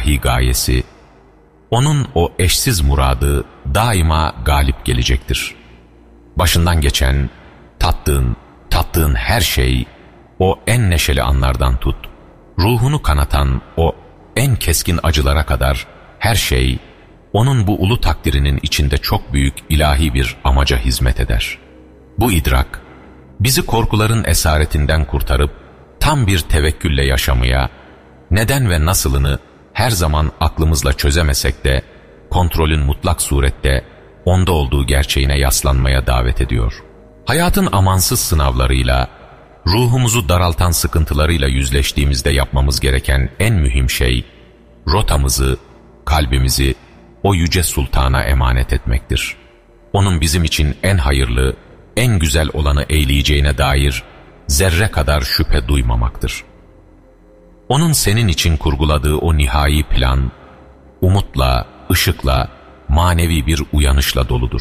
ilahi gayesi, onun o eşsiz muradı daima galip gelecektir. Başından geçen, tattığın her şey, o en neşeli anlardan tut, ruhunu kanatan o en keskin acılara kadar her şey, onun bu ulu takdirinin içinde çok büyük ilahi bir amaca hizmet eder. Bu idrak, bizi korkuların esaretinden kurtarıp, tam bir tevekkülle yaşamaya, neden ve nasılını her zaman aklımızla çözemesek de, kontrolün mutlak surette onda olduğu gerçeğine yaslanmaya davet ediyor. Hayatın amansız sınavlarıyla, ruhumuzu daraltan sıkıntılarıyla yüzleştiğimizde yapmamız gereken en mühim şey, rotamızı, kalbimizi o yüce sultana emanet etmektir. Onun bizim için en hayırlı, en güzel olanı eyleyeceğine dair zerre kadar şüphe duymamaktır. Onun senin için kurguladığı o nihai plan, umutla, ışıkla, manevi bir uyanışla doludur.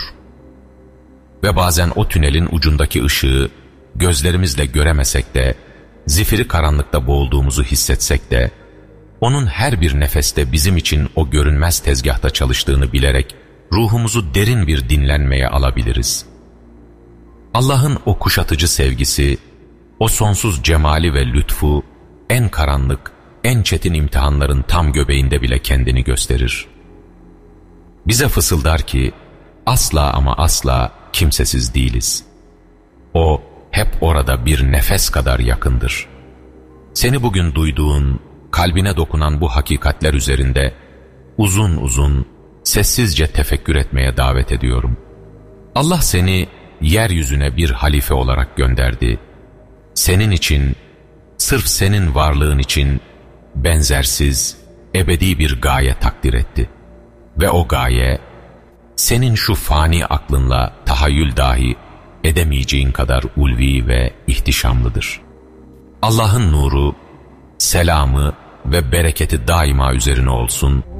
Ve bazen o tünelin ucundaki ışığı gözlerimizle göremesek de, zifiri karanlıkta boğulduğumuzu hissetsek de, onun her bir nefeste bizim için o görünmez tezgahta çalıştığını bilerek, ruhumuzu derin bir dinlenmeye alabiliriz. Allah'ın o kuşatıcı sevgisi, o sonsuz cemali ve lütfu, en karanlık, en çetin imtihanların tam göbeğinde bile kendini gösterir. Bize fısıldar ki, asla ama asla kimsesiz değiliz. O, hep orada bir nefes kadar yakındır. Seni bugün duyduğun, kalbine dokunan bu hakikatler üzerinde, uzun uzun, sessizce tefekkür etmeye davet ediyorum. Allah seni, yeryüzüne bir halife olarak gönderdi. Senin için, sırf senin varlığın için, benzersiz, ebedi bir gaye takdir etti. Ve o gaye, senin şu fani aklınla tahayyül dahi edemeyeceğin kadar ulvi ve ihtişamlıdır. Allah'ın nuru, selamı ve bereketi daima üzerine olsun.